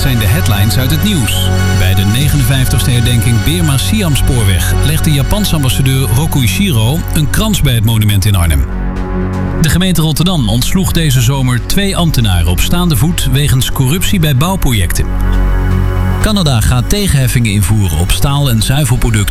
zijn de headlines uit het nieuws. Bij de 59e herdenking Beerma-Siam spoorweg legt de Japanse ambassadeur Rokuichiro een krans bij het monument in Arnhem. De gemeente Rotterdam ontsloeg deze zomer 2 ambtenaren op staande voet wegens corruptie bij bouwprojecten. Canada gaat tegenheffingen invoeren op staal- en zuivelproducten